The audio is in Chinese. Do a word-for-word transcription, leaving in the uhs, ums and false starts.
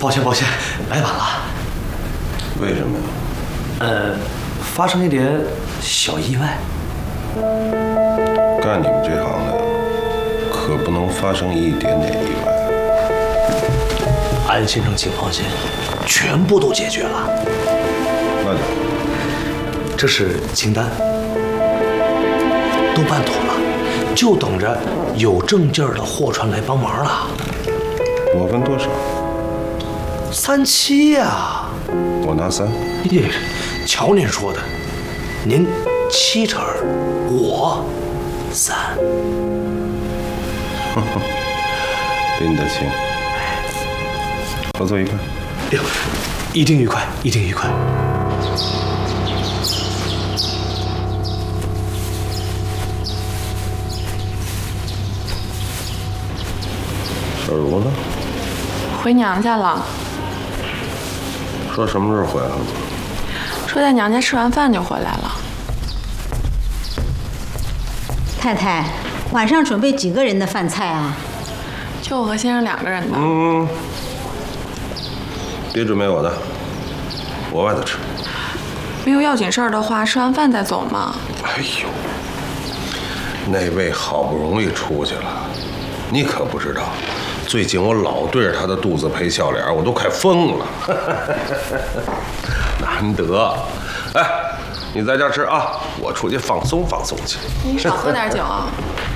抱歉抱歉，来晚了。 为什么呀？ 呃，发生一点小意外。 干你们这行的，可不能发生一点点意外。 安先生，请放心，全部都解决了。 那就好。 这是清单，都办妥了，就等着有证件的货船来帮忙了。 我分多少？ 三七呀。 我拿三。 耶，瞧您说的，您七成，我三。 拎得清。合作愉快。 哎呦，一定愉快，一定愉快。 小茹呢？ 回娘家了。 说什么时候回来了？ 说在娘家吃完饭就回来了。 太太，晚上准备几个人的饭菜啊？ 就我和先生两个人的。 嗯，别准备我的，我外头吃。 没有要紧事儿的话，吃完饭再走嘛。 哎呦，那位好不容易出去了，你可不知道，最近我老对着他的肚子陪笑脸，我都快疯了。难得，哎，你在家吃啊，我出去放松放松去。 你少喝点酒啊。